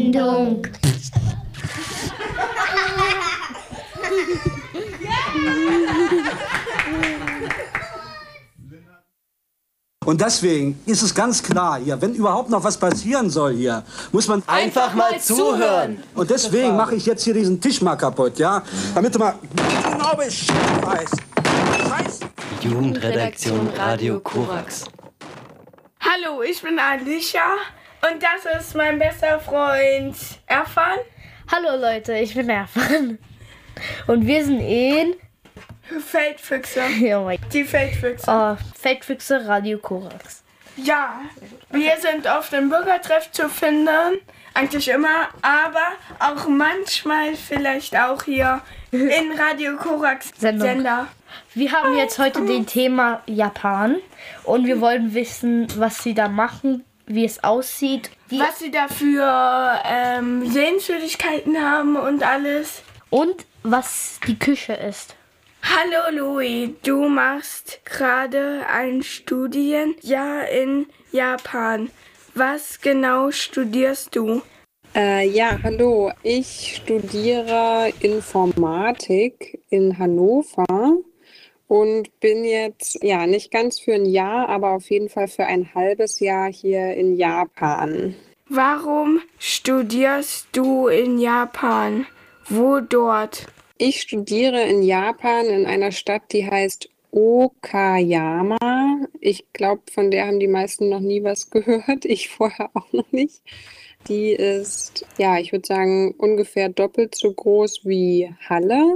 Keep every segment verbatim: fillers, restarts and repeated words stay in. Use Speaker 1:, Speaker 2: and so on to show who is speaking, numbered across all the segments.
Speaker 1: Sendung.
Speaker 2: Und deswegen ist es ganz klar hier, wenn überhaupt noch was passieren soll hier, muss man
Speaker 3: einfach mal zuhören.
Speaker 2: Und deswegen mache ich jetzt hier diesen Tisch mal kaputt, ja? Damit du mal genau Bescheid weißt. Scheiße.
Speaker 3: Jugendredaktion Radio Korax.
Speaker 4: Hallo, ich bin Alicia und das ist mein bester Freund Erfan.
Speaker 1: Hallo Leute, ich bin Erfan. Und wir sind in...
Speaker 4: Feldfüchse.
Speaker 1: Ja, mein
Speaker 4: Die Feldfüchse.
Speaker 1: Oh, Feldfüchse Radio Korax.
Speaker 4: Ja, wir sind auf dem Bürgertreff zu finden, eigentlich immer, aber auch manchmal vielleicht auch hier in Radio Korax
Speaker 1: Sendung.
Speaker 4: Sender.
Speaker 1: Wir haben jetzt heute den Thema Japan und wir wollen wissen, was sie da machen, wie es aussieht. Die
Speaker 4: Was sie da für ähm, Sehenswürdigkeiten haben und alles.
Speaker 1: und was die Küche ist.
Speaker 4: Hallo Louis, du machst gerade ein Studienjahr in Japan. Was genau studierst du?
Speaker 5: Äh, ja, hallo. Ich studiere Informatik in Hannover und bin jetzt, ja, nicht ganz für ein Jahr, aber auf jeden Fall für ein halbes Jahr hier in Japan.
Speaker 4: Warum studierst du in Japan? Wo dort?
Speaker 5: Ich studiere in Japan in einer Stadt, die heißt Okayama. Ich glaube, von der haben die meisten noch nie was gehört. Ich vorher auch noch nicht. Die ist, ja, ich würde sagen, ungefähr doppelt so groß wie Halle.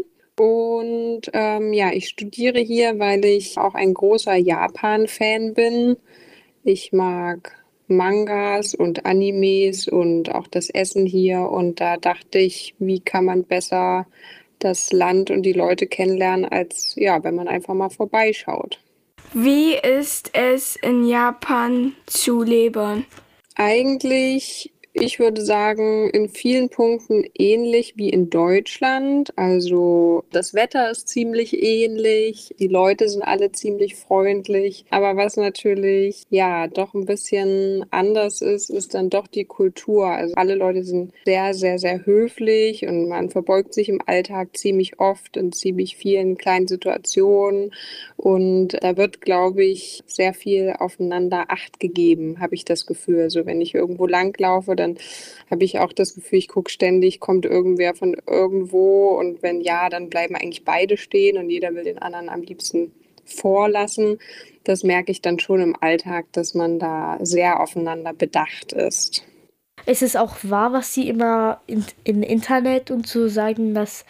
Speaker 5: Und ähm, ja, ich studiere hier, weil ich auch ein großer Japan-Fan bin. Ich mag Mangas und Animes und auch das Essen hier. Und da dachte ich, wie kann man besser das Land und die Leute kennenlernen, als ja, wenn man einfach mal vorbeischaut.
Speaker 4: Wie ist es in Japan zu leben?
Speaker 5: Eigentlich, ich würde sagen, in vielen Punkten ähnlich wie in Deutschland. Also das Wetter ist ziemlich ähnlich, die Leute sind alle ziemlich freundlich. Aber was natürlich ja doch ein bisschen anders ist, ist dann doch die Kultur. Also alle Leute sind sehr, sehr, sehr höflich und man verbeugt sich im Alltag ziemlich oft in ziemlich vielen kleinen Situationen. Und da wird, glaube ich, sehr viel aufeinander Acht gegeben, habe ich das Gefühl. Also wenn ich irgendwo langlaufe, dann habe ich auch das Gefühl, ich gucke ständig, kommt irgendwer von irgendwo und wenn ja, dann bleiben eigentlich beide stehen und jeder will den anderen am liebsten vorlassen. Das merke ich dann schon im Alltag, dass man da sehr aufeinander bedacht ist.
Speaker 1: Es ist auch wahr, was sie immer in, im Internet und so sagen, dass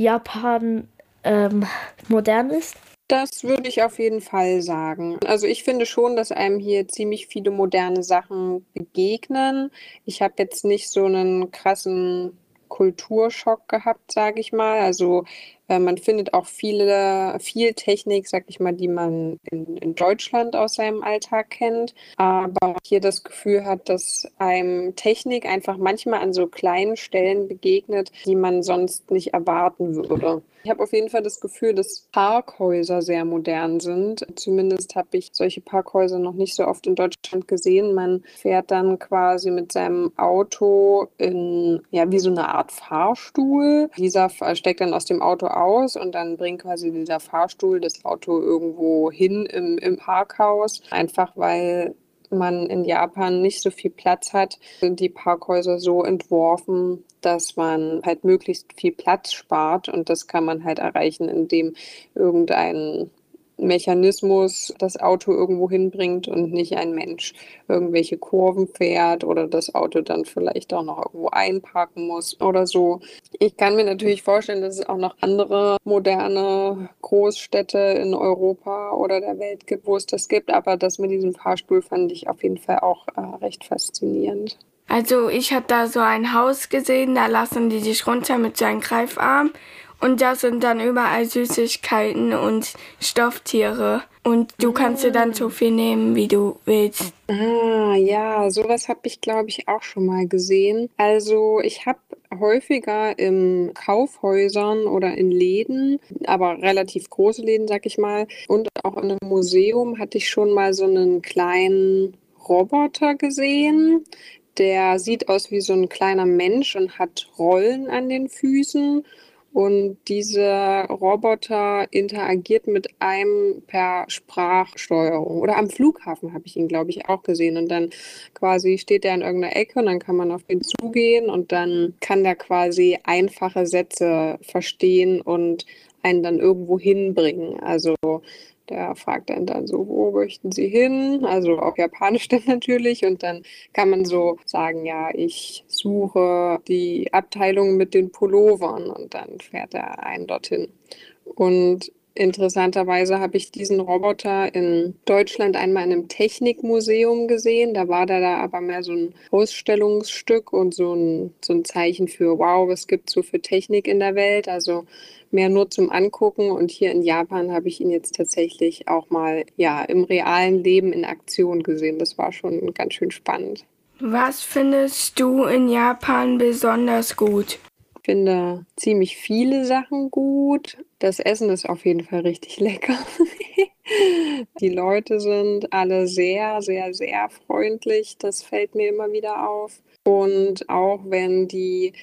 Speaker 1: Japan ähm, modern ist.
Speaker 5: Das würde ich auf jeden Fall sagen. Also ich finde schon, dass einem hier ziemlich viele moderne Sachen begegnen. Ich habe jetzt nicht so einen krassen Kulturschock gehabt, sage ich mal. Also äh, man findet auch viele, viel Technik, sag ich mal, die man in, in Deutschland aus seinem Alltag kennt. Aber hier das Gefühl hat, dass einem Technik einfach manchmal an so kleinen Stellen begegnet, die man sonst nicht erwarten würde. Ich habe auf jeden Fall das Gefühl, dass Parkhäuser sehr modern sind. Zumindest habe ich solche Parkhäuser noch nicht so oft in Deutschland gesehen. Man fährt dann quasi mit seinem Auto in, ja, wie so eine Art Fahrstuhl. Dieser steigt dann aus dem Auto aus und dann bringt quasi dieser Fahrstuhl das Auto irgendwo hin im, im Parkhaus. Einfach weil man in Japan nicht so viel Platz hat, sind die Parkhäuser so entworfen, dass man halt möglichst viel Platz spart und das kann man halt erreichen, indem irgendein Mechanismus das Auto irgendwo hinbringt und nicht ein Mensch irgendwelche Kurven fährt oder das Auto dann vielleicht auch noch irgendwo einparken muss oder so. Ich kann mir natürlich vorstellen, dass es auch noch andere moderne Großstädte in Europa oder der Welt gibt, wo es das gibt, aber das mit diesem Fahrstuhl fand ich auf jeden Fall auch äh, recht faszinierend.
Speaker 4: Also ich habe da so ein Haus gesehen, da lassen die sich runter mit so einem Greifarm und da sind dann überall Süßigkeiten und Stofftiere und du kannst dir dann so viel nehmen, wie du willst.
Speaker 5: Ah, ja, sowas habe ich, glaube ich, auch schon mal gesehen. Also ich habe häufiger in Kaufhäusern oder in Läden, aber relativ große Läden, sag ich mal, und auch in einem Museum hatte ich schon mal so einen kleinen Roboter gesehen, Der sieht aus wie so ein kleiner Mensch und hat Rollen an den Füßen. Und dieser Roboter interagiert mit einem per Sprachsteuerung. Oder am Flughafen habe ich ihn, glaube ich, auch gesehen. Und dann quasi steht er in irgendeiner Ecke und dann kann man auf ihn zugehen und dann kann der quasi einfache Sätze verstehen und einen dann irgendwo hinbringen. Also der fragt einen dann so, wo möchten Sie hin? Also auf Japanisch dann natürlich. Und dann kann man so sagen, ja, ich suche die Abteilung mit den Pullovern. Und dann fährt er einen dorthin. Und interessanterweise habe ich diesen Roboter in Deutschland einmal in einem Technikmuseum gesehen. Da war da, da aber mehr so ein Ausstellungsstück und so ein, so ein Zeichen für, wow, was gibt es so für Technik in der Welt? Also mehr nur zum Angucken. Und hier in Japan habe ich ihn jetzt tatsächlich auch mal ja, im realen Leben in Aktion gesehen. Das war schon ganz schön spannend.
Speaker 4: Was findest du in Japan besonders gut?
Speaker 5: Ich finde ziemlich viele Sachen gut. Das Essen ist auf jeden Fall richtig lecker. Die Leute sind alle sehr, sehr, sehr freundlich. Das fällt mir immer wieder auf. Und auch wenn die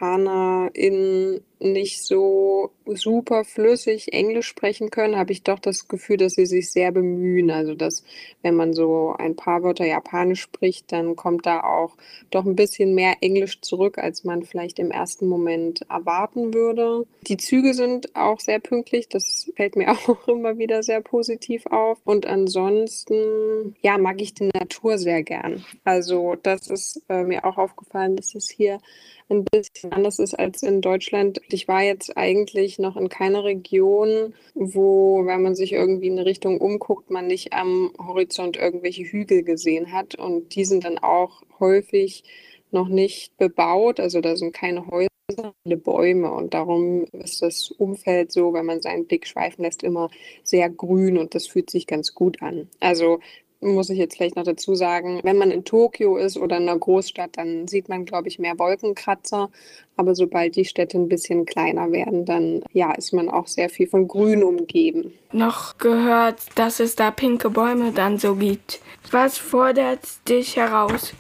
Speaker 5: JapanerInnen nicht so super flüssig Englisch sprechen können, habe ich doch das Gefühl, dass sie sich sehr bemühen. Also dass, wenn man so ein paar Wörter Japanisch spricht, dann kommt da auch doch ein bisschen mehr Englisch zurück, als man vielleicht im ersten Moment erwarten würde. Die Züge sind auch sehr pünktlich. Das fällt mir auch immer wieder sehr positiv auf. Und ansonsten, ja, mag ich die Natur sehr gern. Also das ist äh, mir auch aufgefallen, dass es hier ein bisschen anders ist als in Deutschland. Ich war jetzt eigentlich noch in keiner Region, wo, wenn man sich irgendwie in eine Richtung umguckt, man nicht am Horizont irgendwelche Hügel gesehen hat. Und die sind dann auch häufig noch nicht bebaut. Also da sind keine Häuser, viele Bäume. Und darum ist das Umfeld so, wenn man seinen Blick schweifen lässt, immer sehr grün und das fühlt sich ganz gut an. Also muss ich jetzt vielleicht noch dazu sagen, wenn man in Tokio ist oder in einer Großstadt, dann sieht man, glaube ich, mehr Wolkenkratzer. Aber sobald die Städte ein bisschen kleiner werden, dann ja, ist man auch sehr viel von Grün umgeben.
Speaker 4: Noch gehört, dass es da pinke Bäume dann so gibt. Was fordert dich heraus?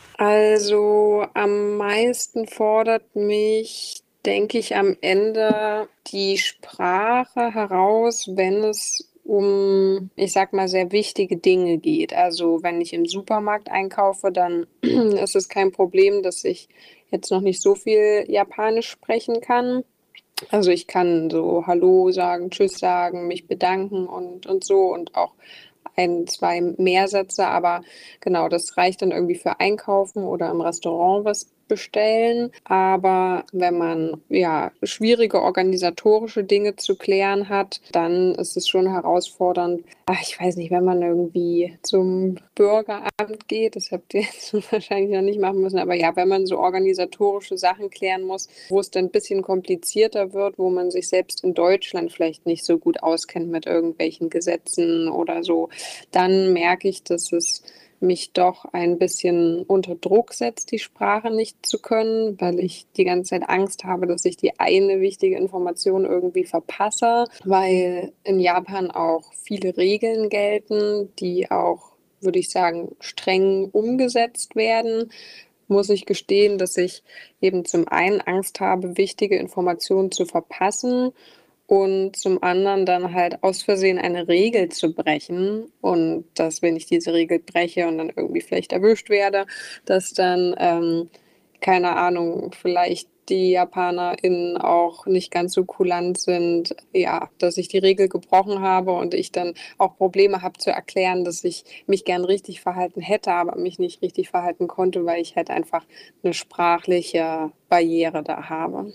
Speaker 5: Also am meisten fordert mich, denke ich, am Ende die Sprache heraus, wenn es um, ich sag mal, sehr wichtige Dinge geht. Also wenn ich im Supermarkt einkaufe, dann ist es kein Problem, dass ich jetzt noch nicht so viel Japanisch sprechen kann. Also ich kann so Hallo sagen, Tschüss sagen, mich bedanken und, und so und auch ein, zwei Mehrsätze, aber genau, das reicht dann irgendwie für Einkaufen oder im Restaurant was bestellen. Aber wenn man ja schwierige organisatorische Dinge zu klären hat, dann ist es schon herausfordernd. Ach, ich weiß nicht, wenn man irgendwie zum Bürgeramt geht, das habt ihr jetzt wahrscheinlich noch nicht machen müssen, aber ja, wenn man so organisatorische Sachen klären muss, wo es dann ein bisschen komplizierter wird, wo man sich selbst in Deutschland vielleicht nicht so gut auskennt mit irgendwelchen Gesetzen oder so, dann merke ich, dass es mich doch ein bisschen unter Druck setzt, die Sprache nicht zu können, weil ich die ganze Zeit Angst habe, dass ich die eine wichtige Information irgendwie verpasse, weil in Japan auch viele Regeln gelten, die auch, würde ich sagen, streng umgesetzt werden. Muss ich gestehen, dass ich eben zum einen Angst habe, wichtige Informationen zu verpassen und zum anderen dann halt aus Versehen eine Regel zu brechen und dass, wenn ich diese Regel breche und dann irgendwie vielleicht erwischt werde, dass dann, ähm, keine Ahnung, vielleicht die JapanerInnen auch nicht ganz so kulant sind, ja, dass ich die Regel gebrochen habe und ich dann auch Probleme habe zu erklären, dass ich mich gern richtig verhalten hätte, aber mich nicht richtig verhalten konnte, weil ich halt einfach eine sprachliche Barriere da habe.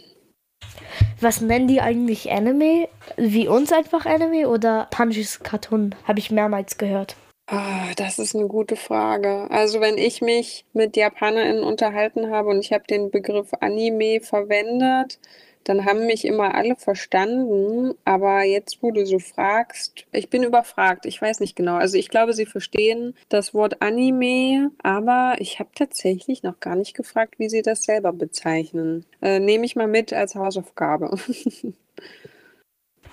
Speaker 1: Was nennen die eigentlich Anime? Wie uns einfach Anime oder japanisches Cartoon? Habe ich mehrmals gehört.
Speaker 5: Ah, das ist eine gute Frage. Also wenn ich mich mit JapanerInnen unterhalten habe und ich habe den Begriff Anime verwendet, dann haben mich immer alle verstanden. Aber jetzt, wo du so fragst, ich bin überfragt. Ich weiß nicht genau. Also ich glaube, sie verstehen das Wort Anime, aber ich habe tatsächlich noch gar nicht gefragt, wie sie das selber bezeichnen. Äh, nehme ich mal mit als Hausaufgabe.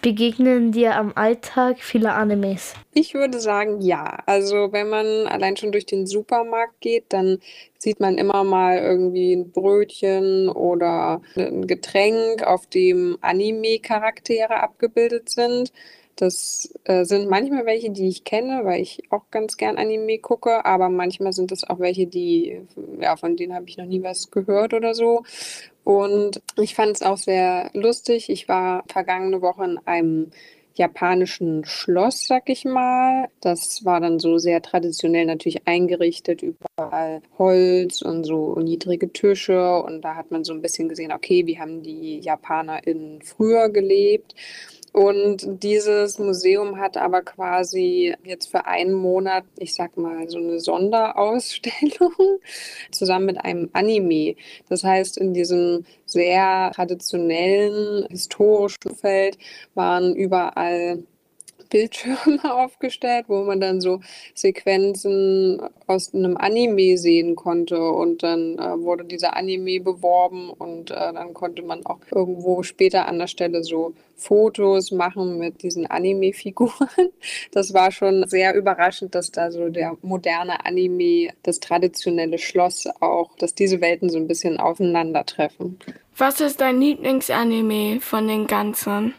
Speaker 1: Begegnen dir am Alltag viele Animes?
Speaker 5: Ich würde sagen, ja. Also wenn man allein schon durch den Supermarkt geht, dann sieht man immer mal irgendwie ein Brötchen oder ein Getränk, auf dem Anime-Charaktere abgebildet sind. Das äh, sind manchmal welche, die ich kenne, weil ich auch ganz gern Anime gucke, aber manchmal sind es auch welche, die, ja, von denen habe ich noch nie was gehört oder so. Und ich fand es auch sehr lustig. Ich war vergangene Woche in einem japanischen Schloss, sag ich mal. Das war dann so sehr traditionell natürlich eingerichtet, überall Holz und so niedrige Tische. Und da hat man so ein bisschen gesehen, okay, wie haben die JapanerInnen früher gelebt? Und dieses Museum hat aber quasi jetzt für einen Monat, ich sag mal, so eine Sonderausstellung zusammen mit einem Anime. Das heißt, in diesem sehr traditionellen, historischen Feld waren überall Bildschirme aufgestellt, wo man dann so Sequenzen aus einem Anime sehen konnte und dann äh, wurde dieser Anime beworben und äh, dann konnte man auch irgendwo später an der Stelle so Fotos machen mit diesen Anime-Figuren. Das war schon sehr überraschend, dass da so der moderne Anime, das traditionelle Schloss auch, dass diese Welten so ein bisschen aufeinandertreffen.
Speaker 4: Was ist dein Lieblingsanime von den ganzen?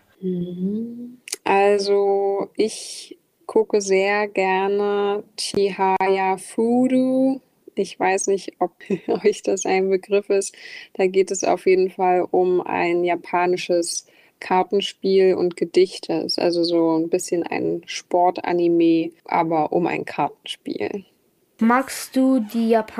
Speaker 5: Also ich gucke sehr gerne Chihaya Furu. Ich weiß nicht, ob euch das ein Begriff ist. Da geht es auf jeden Fall um ein japanisches Kartenspiel und Gedichte. Ist also so ein bisschen ein Sportanime, aber um ein Kartenspiel.
Speaker 1: Magst du die Japaner